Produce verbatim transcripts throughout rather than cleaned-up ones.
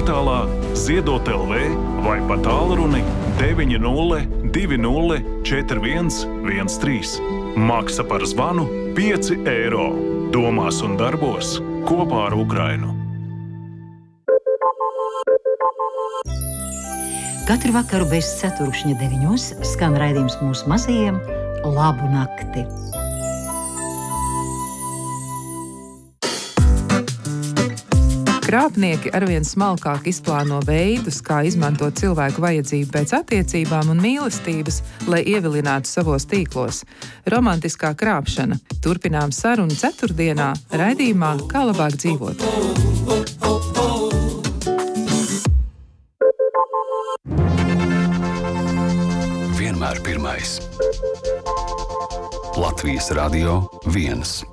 portālā Ziedot L V vai pa tālruni deviņi nulle divi nulle četri viens viens trīs. Maksa par zvanu pieci eiro. Domās un darbos kopā ar Ukrainu. Katru vakaru bez ceturkšņa deviņos skan raidījums mūsu mazajiem Labu nakti. Krāpnieki arvien smalkāk izplāno veidus, kā izmantot cilvēku vajadzību pēc attiecībām un mīlestības, lai ievilinātu savos tīklos. Romantiskā krāpšana. Turpinām sarunu ceturtdienā raidījumā Kā labāk dzīvot. Vienmēr pirmais. Latvijas Radio viens.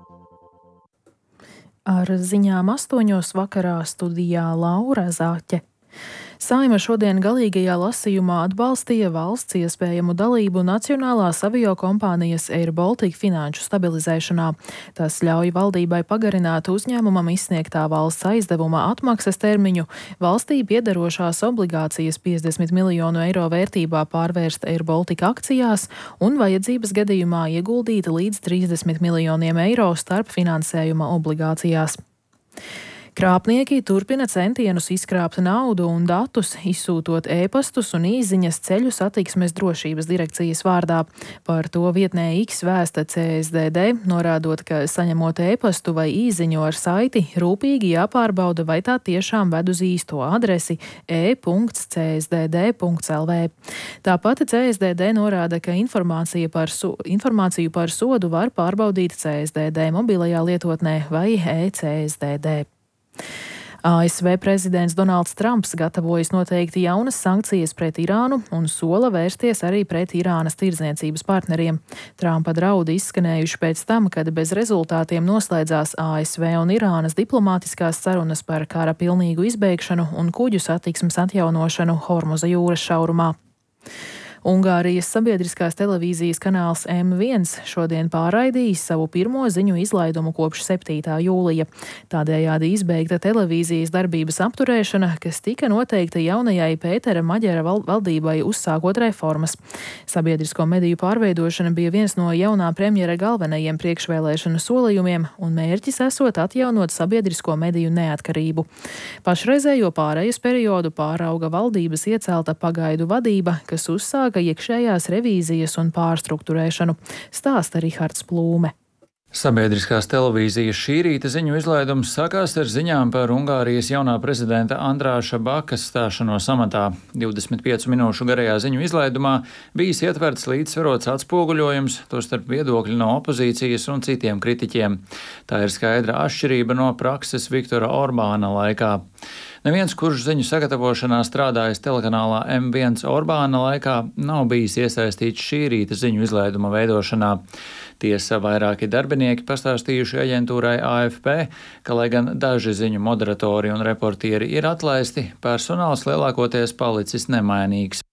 Ar ziņām astoņos vakarā studijā Laura Zāķe. Saeima šodien galīgajā lasījumā atbalstīja valsts iespējamu dalību nacionālās aviokompānijas Air Baltica finanšu stabilizēšanā. Tas ļauj valdībai pagarināt uzņēmumam izsniegtā valsts aizdevuma atmaksas termiņu, valstī piederošās obligācijas piecdesmit miljonu eiro vērtībā pārvērst Air Baltica akcijās un vajadzības gadījumā ieguldīt līdz trīsdesmit miljoniem eiro starp finansējuma obligācijās. Krāpnieki turpina centienus izkrāpt naudu un datus, izsūtot e-pastus un īziņas ceļu satiksmes drošības direkcijas vārdā. Par to vietnē X vēsta C S D D, norādot, ka saņemot e-pastu vai īziņu ar saiti, rūpīgi jāpārbauda, vai tā tiešām ved uz īsto adresi e punkts c s d d punkts l v. Tāpat C S D D norāda, ka informācija par so, informāciju par sodu var pārbaudīt C S D D mobilajā lietotnē vai e C S D D. A S V prezidents Donalds Trumps gatavojas noteikt jaunas sankcijas pret Irānu un sola vērsties arī pret Irānas tirdzniecības partneriem. Trumpa draudi izskanējuši pēc tam, kad bez rezultātiem noslēdzās A S V un Irānas diplomātiskās sarunas par kara pilnīgu izbeigšanu un kuģu satiksmes atjaunošanu Hormuza jūras šaurumā. Ungārijas sabiedriskās televīzijas kanāls M viens šodien pārraidījis savu pirmo ziņu izlaidumu kopš septītā jūlija. Tādējādi izbeigta televīzijas darbības apturēšana, kas tika noteikta jaunajai Pētera Maģera valdībai uzsākot reformas. Sabiedrisko mediju pārveidošana bija viens no jaunā premjera galvenajiem priekšvēlēšanu solījumiem, un mērķis esot atjaunot sabiedrisko mediju neatkarību. Pašreizējo pārejas periodu pārauga valdības iecelta pagaidu vadība, kas uzsāka iekšējās revīzijas un pārstruktūrēšanu, stāsta Rihards Plūme. Sabiedriskās televīzijas šī rīta ziņu izlaidums sākās ar ziņām par Ungārijas jaunā prezidenta Andrāša Bakas stāšanos amatā. divdesmit piecu minūšu garajā ziņu izlaidumā bijis ietverts līdzsvarots atspoguļojums, tostarp viedokļi no opozīcijas un citiem kritiķiem. Tā ir skaidra atšķirība no prakses Viktora Orbāna laikā. Neviens, kurš ziņu sagatavošanā strādājis telekanālā M viens Orbāna laikā, nav bijis iesaistīts šī rīta ziņu izlaiduma veidošanā. Tiesa, vairāki darbinieki pastāstījuši aģentūrai A F P, ka, lai gan daži ziņu moderatori un reportieri ir atlaisti, personāls lielākoties palicis nemainīgs.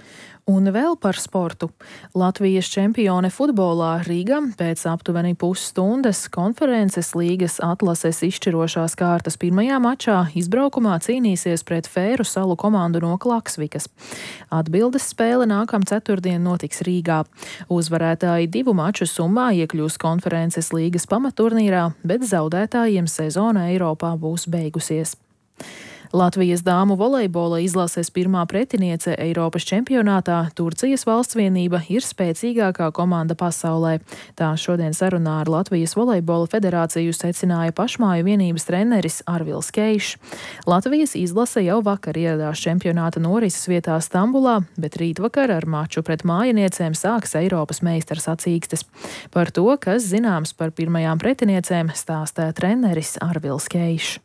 Un vēl par sportu. Latvijas čempione futbolā Rīga pēc aptuveni pusstundas konferences līgas atlases izšķirošās kārtas pirmajā mačā izbraukumā cīnīsies pret Fēru salu komandu no Klaksvikas. Atbildes spēle nākam ceturtdien notiks Rīgā. Uzvarētāji divu maču summā iekļūs konferences līgas pamaturnīrā, bet zaudētājiem sezona Eiropā būs beigusies. Latvijas dāmu volejbola izlases pirmā pretiniece Eiropas čempionātā Turcijas valstsvienība ir spēcīgākā komanda pasaulē. Tā šodien sarunā ar Latvijas volejbola federāciju secināja pašmāju vienības treneris Arvils Keišs. Latvijas izlase jau vakar ieradās čempionāta norises vietā Stambulā, bet rītvakar ar maču pret mājiniecēm sāks Eiropas meistars sacīkstes. Par to, kas zināms par pirmajām pretiniecēm, stāstā treneris Arvils Keišs.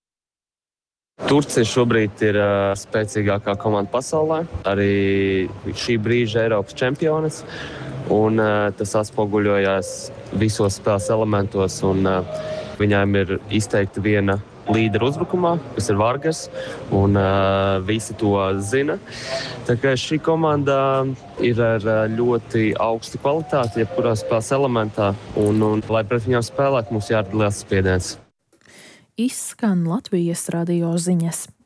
Turcija šobrīd ir uh, spēcīgākā komanda pasaulē, arī šī brīža Eiropas čempionis, un uh, tas atspoguļojās visos spēles elementos, un uh, viņām ir izteikti viena līdera uzbrukumā, kas ir Vargas, un uh, visi to zina. Tā kā šī komanda ir ar ļoti augstu kvalitāti, jebkurā spēles elementā, un, un lai pret viņām spēlētu, mums jādara liels spiediens. Izskan Latvijas radio ziņas.